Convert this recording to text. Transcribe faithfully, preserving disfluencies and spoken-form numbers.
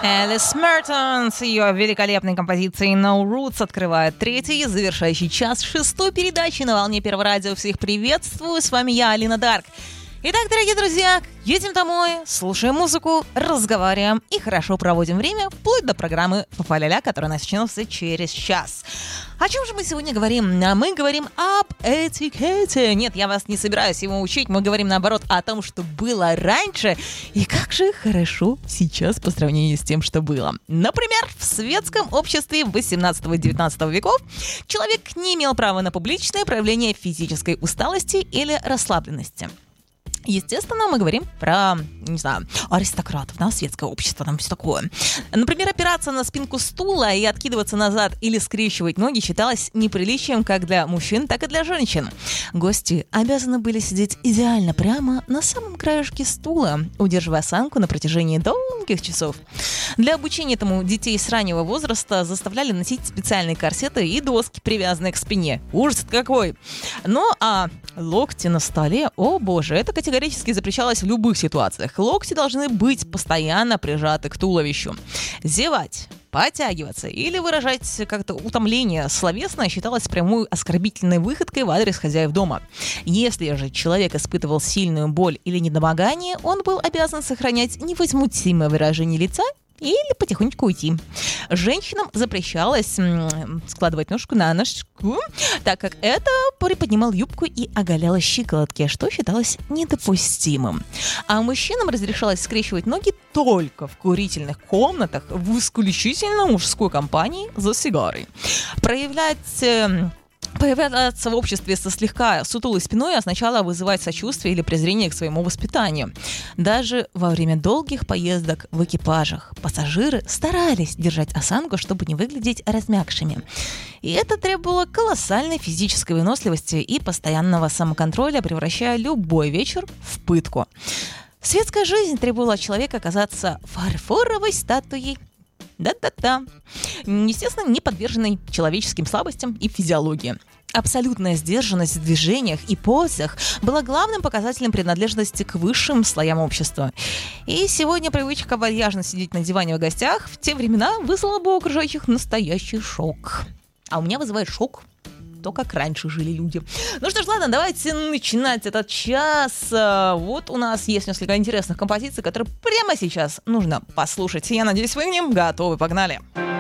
Элис Мертон с ее великолепной композицией No Roots открывает третий, завершающий час шестой передачи на волне Первого радио. Всех приветствую, с вами я, Алина Дарк. Итак, дорогие друзья, едем домой, слушаем музыку, разговариваем и хорошо проводим время вплоть до программы «Фа-фа-ля-ля», которая начнется через час. О чем же мы сегодня говорим? Мы говорим об этикете. Нет, я вас не собираюсь его учить, мы говорим наоборот о том, что было раньше и как же хорошо сейчас по сравнению с тем, что было. Например, в светском обществе восемнадцатого-девятнадцатого веков человек не имел права на публичное проявление физической усталости или расслабленности. Естественно, мы говорим про, не знаю, аристократов, да, светское общество, там все такое. Например, опираться на спинку стула и откидываться назад или скрещивать ноги считалось неприличием как для мужчин, так и для женщин. Гости обязаны были сидеть идеально прямо на самом краешке стула, удерживая осанку на протяжении долгих часов. Для обучения этому детей с раннего возраста заставляли носить специальные корсеты и доски, привязанные к спине. Ужас какой! Ну, а локти на столе, о боже, это категорически запрещалось в любых ситуациях. Локти должны быть постоянно прижаты к туловищу. Зевать, подтягиваться или выражать как-то утомление словесное считалось прямой оскорбительной выходкой в адрес хозяев дома. Если же человек испытывал сильную боль или недомогание, он был обязан сохранять невозмутимое выражение лица или потихонечку уйти. Женщинам запрещалось м- складывать ножку на ножку, так как это приподнимало юбку и оголяло щиколотки, что считалось недопустимым. А мужчинам разрешалось скрещивать ноги только в курительных комнатах в исключительно мужской компании за сигарой. Проявлять... Э- Появляться в обществе со слегка сутулой спиной означало вызывать сочувствие или презрение к своему воспитанию. Даже во время долгих поездок в экипажах пассажиры старались держать осанку, чтобы не выглядеть размякшими. И это требовало колоссальной физической выносливости и постоянного самоконтроля, превращая любой вечер в пытку. Светская жизнь требовала от человека оказаться фарфоровой статуей. Да-да-да. Естественно, не подверженной человеческим слабостям и физиологии. Абсолютная сдержанность в движениях и позах была главным показателем принадлежности к высшим слоям общества. И сегодня привычка вальяжно сидеть на диване в гостях в те времена вызвала бы у окружающих настоящий шок. А у меня вызывает шок то, как раньше жили люди. Ну что ж, ладно, давайте начинать этот час. Вот у нас есть несколько интересных композиций, которые прямо сейчас нужно послушать. Я надеюсь, вы к ним готовы. Погнали!